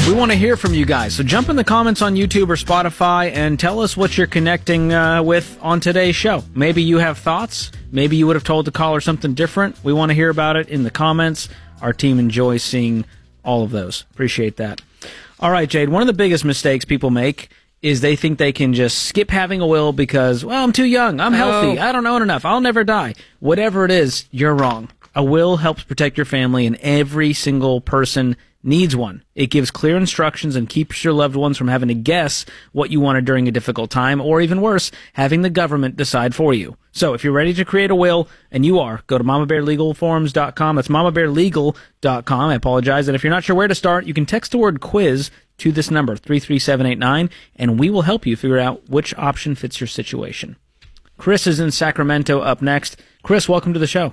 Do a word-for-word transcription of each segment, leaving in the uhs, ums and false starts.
We want to hear from you guys. So jump in the comments on YouTube or Spotify and tell us what you're connecting uh, with on today's show. Maybe you have thoughts. Maybe you would have told the caller something different. We want to hear about it in the comments. Our team enjoys seeing all of those. Appreciate that. All right, Jade, one of the biggest mistakes people make is they think they can just skip having a will because, well, I'm too young, I'm healthy, Oh. I don't own enough, I'll never die. Whatever it is, you're wrong. A will helps protect your family, and every single person needs one. It gives clear instructions and keeps your loved ones from having to guess what you wanted during a difficult time, or even worse, having the government decide for you. So if you're ready to create a will, and you are, go to mama bear legal forms dot com. That's mama bear legal dot com. I apologize. And if you're not sure where to start, you can text the word quiz to this number, three three seven eight nine, and we will help you figure out which option fits your situation. Chris is in Sacramento up next. Chris, welcome to the show.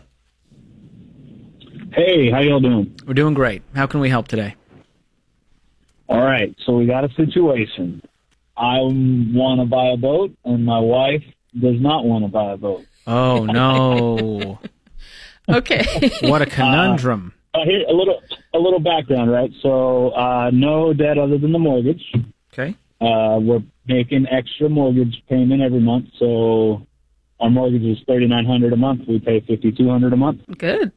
Hey, how y'all doing? We're doing great. How can we help today? All right, so we got a situation. I want to buy a boat, and my wife does not want to buy a boat. Oh, no. Okay. What a conundrum. Uh, uh, here, a little a little background, right? So uh, no debt other than the mortgage. Okay. Uh, we're making extra mortgage payment every month, so our mortgage is thirty-nine hundred dollars a month. We pay fifty-two hundred dollars a month. Good.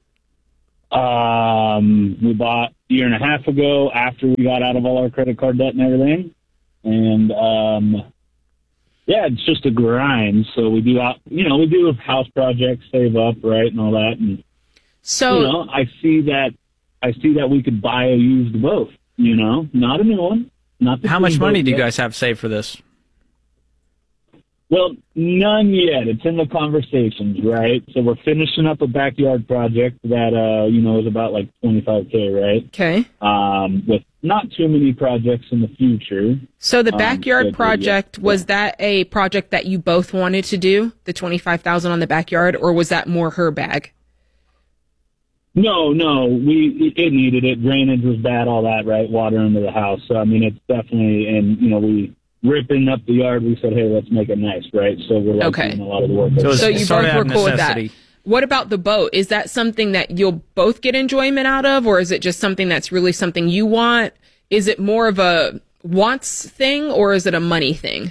Um, we bought a year and a half ago after we got out of all our credit card debt and everything. And, um, yeah, it's just a grind. So we do, out, you know, we do house projects, save up, right, and all that. And, So, you know, I see that, I see that we could buy a used boat, you know, not a new one. Not the How much same money boat do you yet. guys have saved for this? Well, none yet. It's in the conversations, right? So we're finishing up a backyard project that, uh, you know, is about like twenty-five K, right? okay. Um, with not too many projects in the future. So the Um, backyard good, good, project, yeah. was that a project that you both wanted to do, the twenty-five thousand on the backyard, or was that more her bag? No, no, we it needed it. Drainage was bad, all that, right? Water into the house. So, I mean, it's definitely, and, you know, we ripping up the yard, we said, hey, let's make it nice, right? So we're like Okay. doing a lot of the work. So it's So you started both out were of cool with that. necessity. What about the boat? Is that something that you'll both get enjoyment out of, or is it just something that's really something you want? Is it more of a wants thing, or is it a money thing?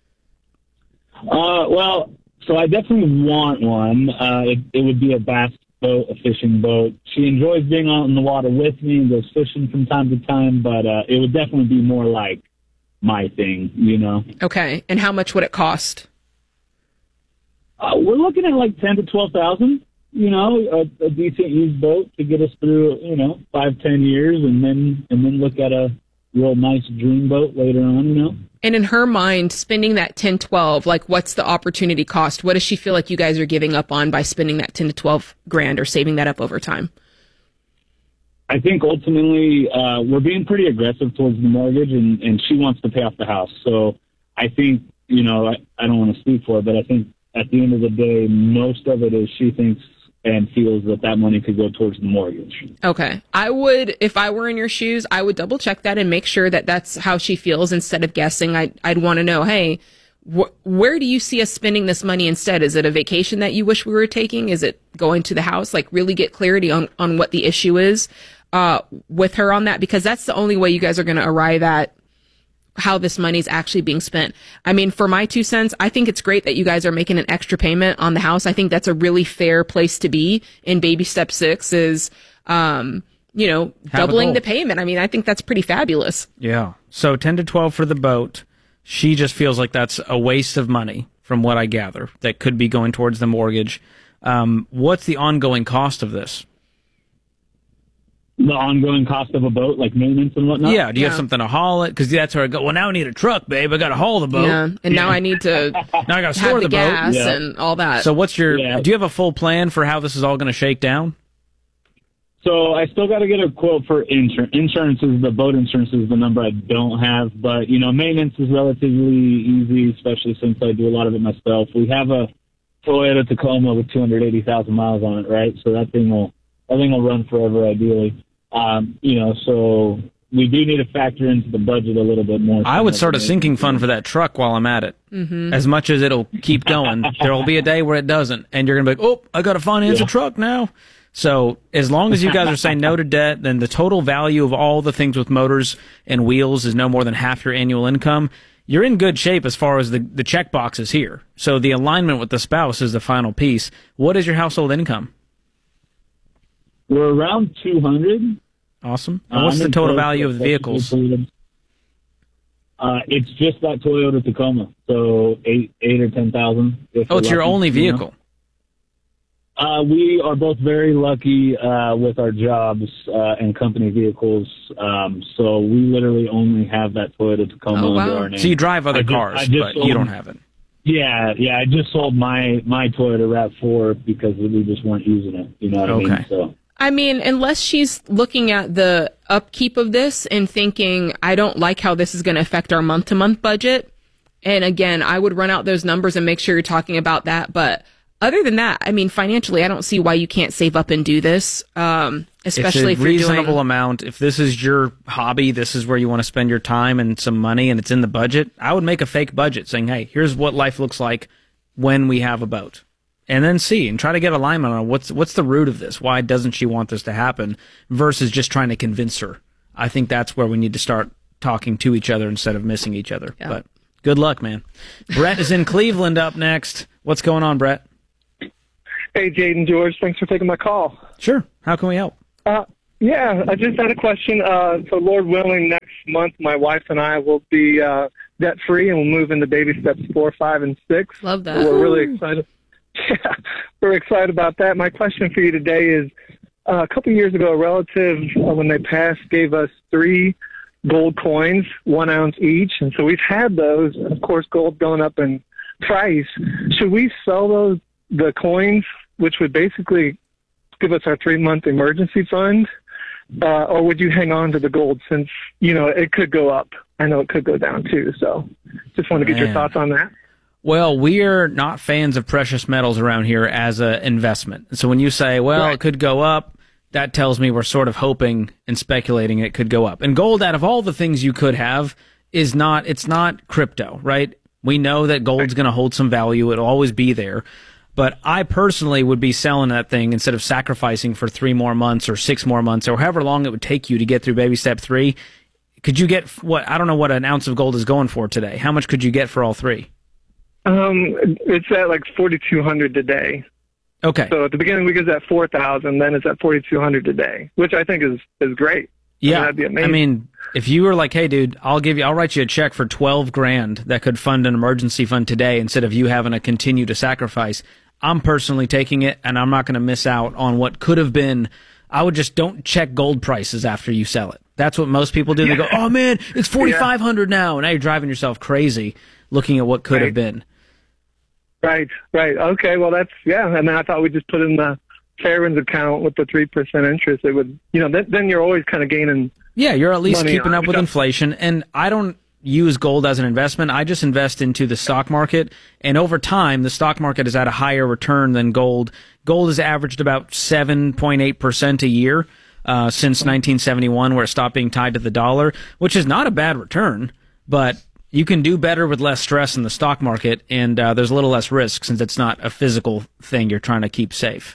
Uh, well, so I definitely want one. Uh, it, it would be a bass boat, a fishing boat. She enjoys being out in the water with me and goes fishing from time to time, but uh, it would definitely be more like my thing, you know. Okay. And how much would it cost? Uh, we're looking at like ten to twelve thousand. You know, a, a decent used boat to get us through, you know, five, ten years, and then and then look at a real nice dream boat later on. You know. And in her mind, spending that ten, twelve, like what's the opportunity cost? What does she feel like you guys are giving up on by spending that ten to twelve grand or saving that up over time? I think ultimately uh, we're being pretty aggressive towards the mortgage, and, and she wants to pay off the house. So I think, you know, I, I don't want to speak for her, but I think at the end of the day, most of it is she thinks and feels that that money could go towards the mortgage. Okay. I would, if I were in your shoes, I would double check that and make sure that that's how she feels instead of guessing. I'd, I'd want to know, hey, wh- where do you see us spending this money instead? Is it a vacation that you wish we were taking? Is it going to the house? Like really get clarity on, on what the issue is uh, with her on that, because that's the only way you guys are going to arrive at how this money is actually being spent. I mean, for my two cents, I think it's great that you guys are making an extra payment on the house. I think that's a really fair place to be in baby step six is, um, you know, Have a doubling goal. the payment. I mean, I think that's pretty fabulous. Yeah. So ten to twelve for the boat. She just feels like that's a waste of money, from what I gather, that could be going towards the mortgage. Um, what's the ongoing cost of this? The ongoing cost of a boat, like maintenance and whatnot. Yeah. Do you Yeah. have something to haul it? Because that's where I go. Well, now I need a truck, babe. I got to haul the boat. Yeah. And now I need to Now I got to have store the, the, boat. gas Yeah. and all that. So what's your? Yeah. Do you have a full plan for how this is all going to shake down? So I still got to get a quote for insurance. Insurance is the boat insurance is the number I don't have, but you know, maintenance is relatively easy, especially since I do a lot of it myself. We have a Toyota Tacoma with two hundred eighty thousand miles on it, right? So that thing will that thing will run forever, ideally. Um, you know, so we do need to factor into the budget a little bit more. I would start a sinking fund for that truck while I'm at it. Mm-hmm. As much as it'll keep going, there will be a day where it doesn't, and you're gonna be like, "Oh, I got to finance Yeah. a truck now." So as long as you guys are saying no to debt, then the total value of all the things with motors and wheels is no more than half your annual income. You're in good shape as far as the, the check boxes here. So the alignment with the spouse is the final piece. What is your household income? We're around two hundred. Awesome. And what's the total value of the vehicles? Uh, it's just that Toyota Tacoma, so eight, eight or ten thousand. Oh, it's your only vehicle. Uh, we are both very lucky uh, with our jobs uh, and company vehicles, um, so we literally only have that Toyota Tacoma Oh, wow. under our name. So you drive other I just- cars, I just but sold- you don't have it. Yeah, yeah. I just sold my my Toyota RAV four because we just weren't using it. You know what I Okay. mean? So. I mean, unless she's looking at the upkeep of this and thinking, I don't like how this is going to affect our month to month budget. And again, I would run out those numbers and make sure you're talking about that. But other than that, I mean, financially, I don't see why you can't save up and do this. Um, especially it's if a you're reasonable doing, amount. If this is your hobby, this is where you want to spend your time and some money, and it's in the budget. I would make a fake budget saying, "Hey, here's what life looks like when we have a boat," and then see and try to get alignment on what's what's the root of this. Why doesn't she want this to happen? Versus just trying to convince her. I think that's where we need to start talking to each other instead of missing each other. Yeah. But good luck, man. Brett is in Cleveland up next. What's going on, Brett? Hey, Jaden George, thanks for taking my call. Sure. How can we help? Uh, yeah, I just had a question. Uh, so, Lord willing, next month my wife and I will be uh, debt free, and we'll move into baby steps four, five, and six. Love that. So we're really excited. Yeah, we're excited about that. My question for you today is: uh, a couple years ago, a relative, uh, when they passed, gave us three gold coins, one ounce each, and so we've had those. And of course, gold going up in price. Should we sell those the coins, which would basically give us our three-month emergency fund, uh, or would you hang on to the gold since, you know, it could go up? I know it could go down too, so just want to get Man. your thoughts on that. Well, we're not fans of precious metals around here as an investment. So when you say, well, Right. it could go up, that tells me we're sort of hoping and speculating it could go up. And gold, out of all the things you could have, is not, it's not crypto, right? We know that gold's going to hold some value. It'll always be there. But I personally would be selling that thing instead of sacrificing for three more months or six more months or however long it would take you to get through baby step three. Could you get what, I don't know what an ounce of gold is going for today. How much could you get for all three? Um, it's at like forty-two hundred today. Okay. So at the beginning, we get at four thousand, then it's at forty-two hundred today, which I think is, is great. Yeah. I mean, that'd be amazing. I mean, if you were like, hey, dude, I'll give you, I'll write you a check for twelve grand that could fund an emergency fund today instead of you having to continue to sacrifice. I'm personally taking it, and I'm not going to miss out on what could have been. I would just don't check gold prices after you sell it. That's what most people do. They go, oh, man, it's forty-five hundred now. And now you're driving yourself crazy looking at what could Right. have been. Right, right. Okay, well, that's, yeah. And then I thought we'd just put in the Fairwinds account with the three percent interest. It would, you know, then, then you're always kind of gaining. Yeah, you're at least Money keeping on up it. with inflation. And I don't use gold as an investment. I just invest into the stock market. And over time, the stock market is at a higher return than gold. Gold has averaged about seven point eight percent a year uh, since nineteen seventy-one, where it stopped being tied to the dollar, which is not a bad return. But you can do better with less stress in the stock market, and uh, there's a little less risk since it's not a physical thing you're trying to keep safe.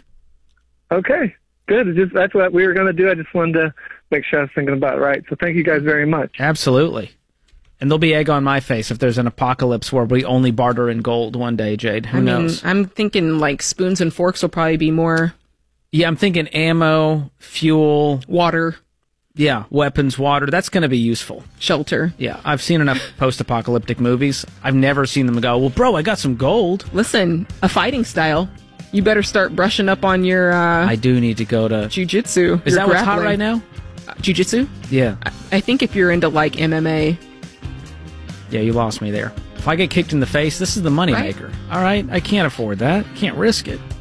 Okay, good. It's just, that's what we were going to do. I just wanted to make sure I was thinking about it right. So thank you guys very much. Absolutely. And there'll be egg on my face if there's an apocalypse where we only barter in gold one day, Jade. Who I mean, knows? I'm thinking like spoons and forks will probably be more Yeah, I'm thinking ammo, fuel, water, yeah, weapons, water. That's going to be useful. shelter. Yeah, I've seen enough post-apocalyptic movies. I've never seen them go, well, bro, I got some gold. Listen, a fighting style. You better start brushing up on your uh, I do need to go to... jujitsu. Is your that what's hot grappling. right now? Uh, jujitsu? Yeah. I, I think if you're into like M M A, Yeah, you lost me there. If I get kicked in the face, this is the moneymaker. Right. All right? I can't afford that. Can't risk it.